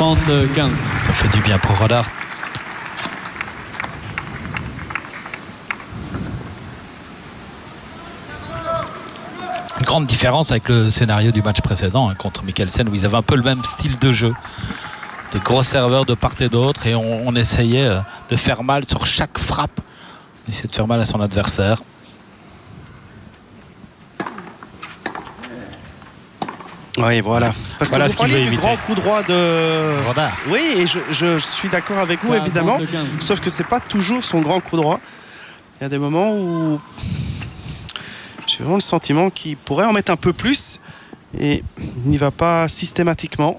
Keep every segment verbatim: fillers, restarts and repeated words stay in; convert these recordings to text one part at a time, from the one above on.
trente quinze. Ça fait du bien pour Rodard. Une grande différence avec le scénario du match précédent hein, contre Mikkelsen où ils avaient un peu le même style de jeu. Des gros serveurs de part et d'autre et on, on essayait euh, de faire mal sur chaque frappe. On essayait de faire mal à son adversaire. Oui, voilà. Parce Voilà que ce vous qu'il parliez veut du éviter. grand coup droit de Rodard. Oui, et je, je suis d'accord avec vous, évidemment. Sauf que c'est pas toujours son grand coup droit. Il y a des moments où j'ai vraiment le sentiment qu'il pourrait en mettre un peu plus et il n'y va pas systématiquement.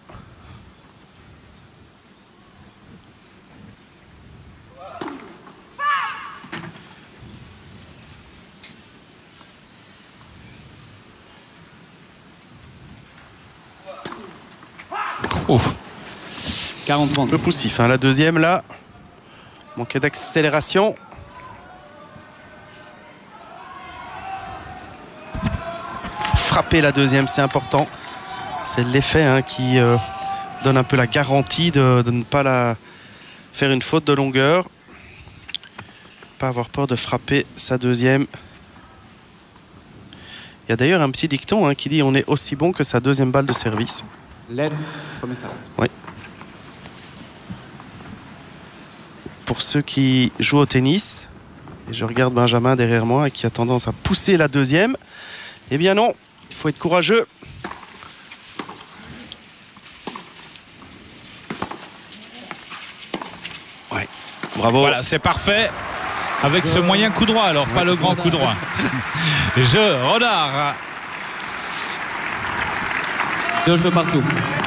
Ouf. quarante trente. Un peu poussif, hein. La deuxième là, manquait d'accélération. Faut frapper la deuxième, c'est important. C'est l'effet hein, qui euh, donne un peu la garantie de, de ne pas la faire une faute de longueur. Pas avoir peur de frapper sa deuxième. Il y a d'ailleurs un petit dicton hein, qui dit on est aussi bon que sa deuxième balle de service. L'aide, premier service. Oui. Pour ceux qui jouent au tennis, et je regarde Benjamin derrière moi qui a tendance à pousser la deuxième, eh bien non, il faut être courageux. Ouais, bravo. Voilà, c'est parfait. Avec ce moyen coup droit, alors pas le grand coup droit. Je, Rodard. Deux jeux partout.